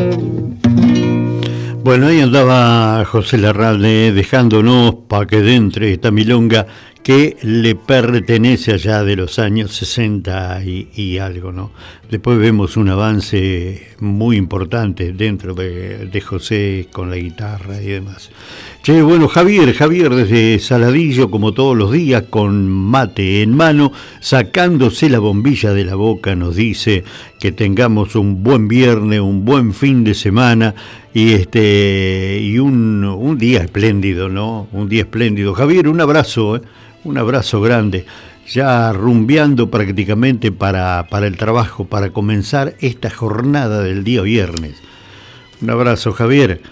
Bueno, ahí andaba José Larralde dejándonos para que entre esta milonga que le pertenece allá de los años 60 y algo, ¿no? Después vemos un avance muy importante dentro de José con la guitarra y demás. Che, bueno, Javier desde Saladillo, como todos los días, con mate en mano, sacándose la bombilla de la boca, nos dice que tengamos un buen viernes, un buen fin de semana y un día espléndido, ¿no? Un día espléndido. Javier, un abrazo, ¿eh? Un abrazo grande, ya rumbeando prácticamente para el trabajo, para comenzar esta jornada del día viernes. Un abrazo, Javier.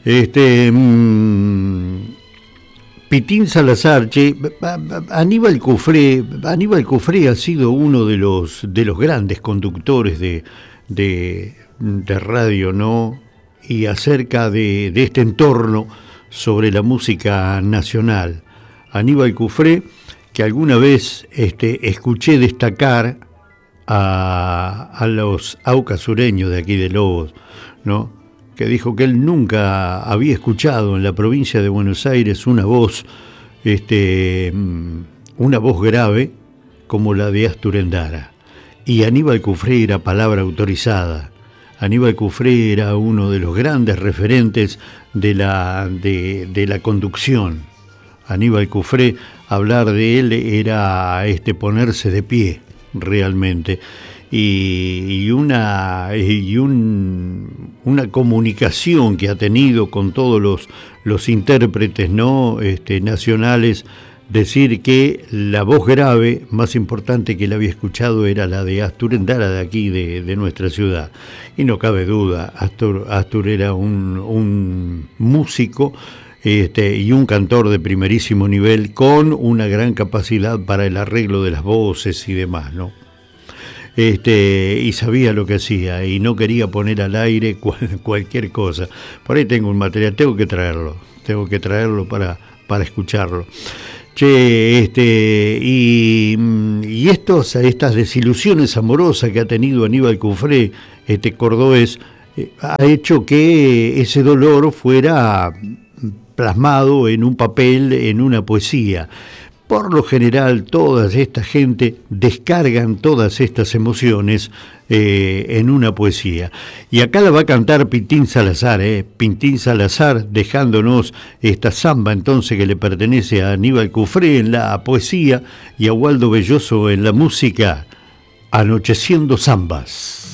Pitín Salazar, che, Aníbal Cufré ha sido uno de los grandes conductores de radio, ¿no? Y acerca de este entorno sobre la música nacional. Aníbal Cufré, que alguna vez escuché destacar a los aucas sureños de aquí de Lobos, ¿no? Que dijo que él nunca había escuchado en la provincia de Buenos Aires una voz grave como la de Astur Endara. Y Aníbal Cufré era palabra autorizada. Aníbal Cufré era uno de los grandes referentes de la conducción. Aníbal Cufré, hablar de él era ponerse de pie realmente. Y una comunicación que ha tenido con todos los intérpretes, ¿no? Nacionales, decir que la voz grave más importante que él había escuchado era la de Astur Endara, de aquí de nuestra ciudad, y no cabe duda, Astur era un músico y un cantor de primerísimo nivel con una gran capacidad para el arreglo de las voces y demás, ¿no? Y sabía lo que hacía y no quería poner al aire cualquier cosa. Por ahí tengo un material, tengo que traerlo para escucharlo. Che, y estas desilusiones amorosas que ha tenido Aníbal Cufré, cordobés, ha hecho que ese dolor fuera plasmado en un papel, en una poesía. Por lo general, toda esta gente descargan todas estas emociones en una poesía. Y acá la va a cantar Pitín Salazar, Pitín Salazar, dejándonos esta samba entonces que le pertenece a Aníbal Cufré en la poesía y a Waldo Belloso en la música, Anocheciendo Zambas.